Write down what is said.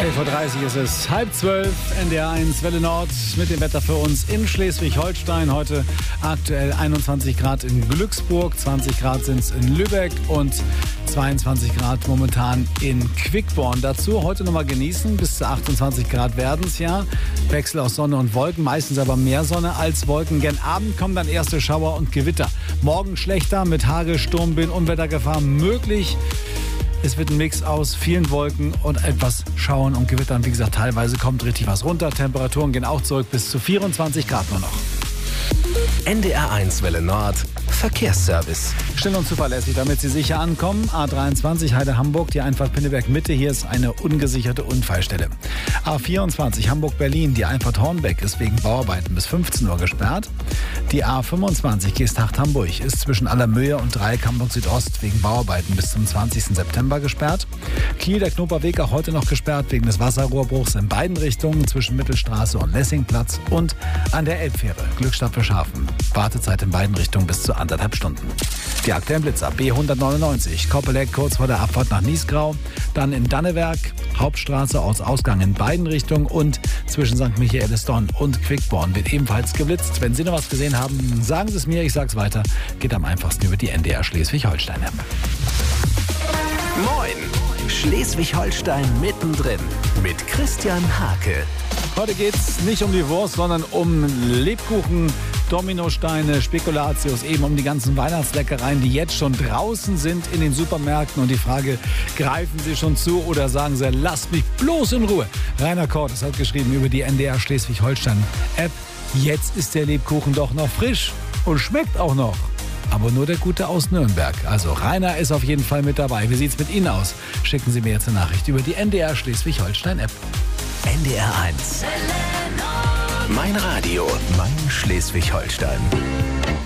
11.30 Uhr ist es, 11:30, NDR 1 Welle Nord mit dem Wetter für uns in Schleswig-Holstein. Heute aktuell 21 Grad in Glücksburg, 20 Grad sind es in Lübeck und 22 Grad momentan in Quickborn. Dazu heute nochmal genießen, bis zu 28 Grad werden es ja. Wechsel aus Sonne und Wolken, meistens aber mehr Sonne als Wolken. Gen Abend kommen dann erste Schauer und Gewitter. Morgen schlechter mit Hagel, Sturmwind, Unwettergefahr möglich. Es wird ein Mix aus vielen Wolken und etwas Schauern und Gewittern. Wie gesagt, teilweise kommt richtig was runter. Temperaturen gehen auch zurück bis zu 24 Grad nur noch. NDR 1 Welle Nord Verkehrsservice. Schnell und zuverlässig, damit Sie sicher ankommen. A23 Heide-Hamburg, die Einfahrt Pinneberg-Mitte. Hier ist eine ungesicherte Unfallstelle. A24 Hamburg-Berlin, die Einfahrt Hornbeck ist wegen Bauarbeiten bis 15 Uhr gesperrt. Die A25 Geesthacht-Hamburg ist zwischen Allermöhe und Dreieck Hamburg-Südost wegen Bauarbeiten bis zum 20. September gesperrt. Kiel, der Knoperweg, auch heute noch gesperrt wegen des Wasserrohrbruchs in beiden Richtungen zwischen Mittelstraße und Lessingplatz und an der Elbfähre Glückstadt für Schafen. Wartezeit in beiden Richtungen bis zu 1,5 Stunden. Die aktuellen Blitzer B199 Koppeleck kurz vor der Abfahrt nach Niesgrau, dann in Dannewerk, Hauptstraße aus Ausgang in beiden Richtungen und zwischen St. Michaelisdonn und Quickborn wird ebenfalls geblitzt. Wenn Sie noch was gesehen haben, sagen Sie es mir, ich sag's weiter. Geht am einfachsten über die NDR Schleswig-Holstein-App. Moin! Schleswig-Holstein mittendrin mit Christian Hake. Heute geht's nicht um die Wurst, sondern um Lebkuchen, Dominosteine, Spekulatius, eben um die ganzen Weihnachtsleckereien, die jetzt schon draußen sind in den Supermärkten. Und die Frage, greifen Sie schon zu oder sagen Sie, lasst mich bloß in Ruhe? Rainer Cortes hat geschrieben über die NDR Schleswig-Holstein-App, jetzt ist der Lebkuchen doch noch frisch und schmeckt auch noch. Aber nur der Gute aus Nürnberg. Also Rainer ist auf jeden Fall mit dabei. Wie sieht's mit Ihnen aus? Schicken Sie mir jetzt eine Nachricht über die NDR Schleswig-Holstein-App. NDR 1. Mein Radio, mein Schleswig-Holstein.